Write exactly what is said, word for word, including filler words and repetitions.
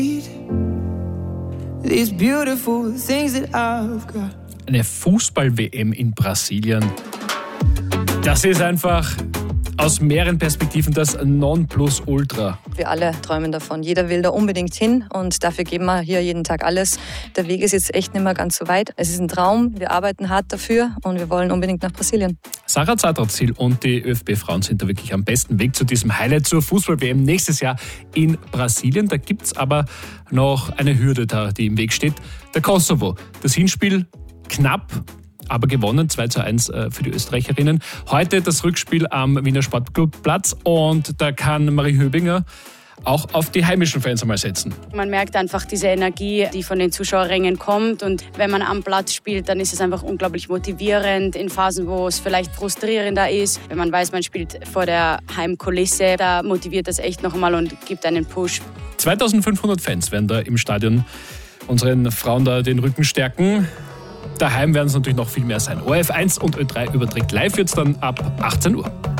These beautiful things that I've got. Eine Fußball-W M in Brasilien. Das ist einfach aus mehreren Perspektiven das Nonplusultra. Wir alle träumen davon. Jeder will da unbedingt hin und dafür geben wir hier jeden Tag alles. Der Weg ist jetzt echt nicht mehr ganz so weit. Es ist ein Traum, wir arbeiten hart dafür und wir wollen unbedingt nach Brasilien. Sarah Zadratzil und die ÖFB-Frauen sind da wirklich am besten Weg zu diesem Highlight zur Fußball-W M nächstes Jahr in Brasilien. Da gibt es aber noch eine Hürde, da, die im Weg steht. Der Kosovo. Das Hinspiel knapp, aber gewonnen, zwei zu eins für die Österreicherinnen. Heute das Rückspiel am Wiener Sportclubplatz und da kann Marie Höbinger auch auf die heimischen Fans einmal setzen. Man merkt einfach diese Energie, die von den Zuschauerrängen kommt, und wenn man am Platz spielt, dann ist es einfach unglaublich motivierend in Phasen, wo es vielleicht frustrierender ist. Wenn man weiß, man spielt vor der Heimkulisse, da motiviert das echt nochmal und gibt einen Push. zweitausendfünfhundert Fans werden da im Stadion unseren Frauen da den Rücken stärken. Daheim werden es natürlich noch viel mehr sein. O R F eins und Ö drei überträgt live jetzt dann ab achtzehn Uhr.